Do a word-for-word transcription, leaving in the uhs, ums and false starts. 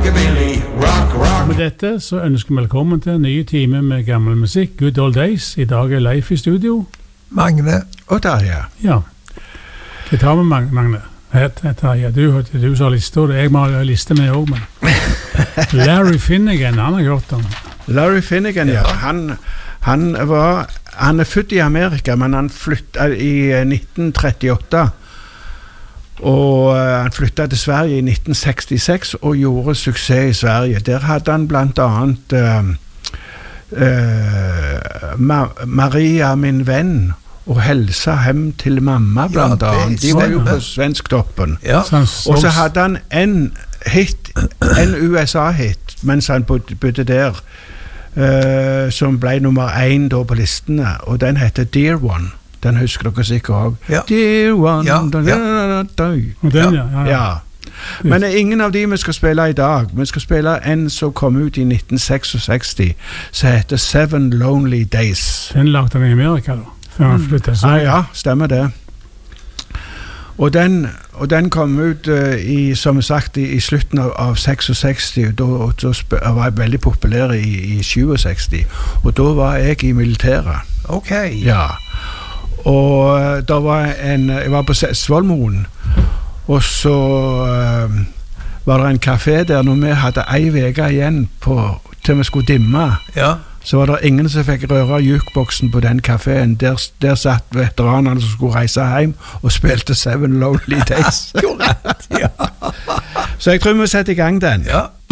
rockabilly, rock, rock. Med dette så ønsker vi velkommen til en ny time med gammel musikk, Good Old Days. I dag er Leif i studio. Magne. Og Tarja. Ja. Hva tar vi, Mag Magne? Hei, Tarja, du, du sa liste, og jeg må ha liste med også, men Larry Finnegan, han har gjort den. Larry Finnegan, ja. Han, han var, han er født i Amerika, men han flyttet i nitten trettiåtte, og uh, han flyttet til Sverige i nitten sekstiseks og gjorde suksess i Sverige. Der hadde han blant annet uh, uh, Ma Maria, min venn, og Helsa hjem til mamma, blant ja, annet. De var jo på Svensktoppen. Ja. Og så hadde han en hit, en U S A-hit, mens han bodde der, uh, som ble nummer én da på listene, og den heter Dear One. Den husker dere sikkert også. Ja. Dear One. Ja, da, da, da, da. Og den, ja. Ja, ja. Ja. Men det er ingen av de vi skal spille i dag. Vi skal spille en som kom ut i nitten sekstiseks, som heter Seven Lonely Days. Den lagde han i Amerika da, før han flyttet seg. Ah, ja, stemmer det. Og den, og den kom ut uh, i, som sagt, i, i slutten av, av sekstiseks, da, da var jeg veldig populær i, i sekstisju, og da var jeg i militæret. Ok. Ja. Og da var en, jeg var på Svolmoen, og så uh, var det en kafé der når vi hadde ei veke igjen på, til vi skulle dimme. Ja. Så var det ingen som fikk røre jukeboksen på den kaféen. Der, der satt veteranerne som skulle reise hjem og spilte Seven Lonely Days. Korrekt, ja. Så jeg tror vi setter i gang den. Ja.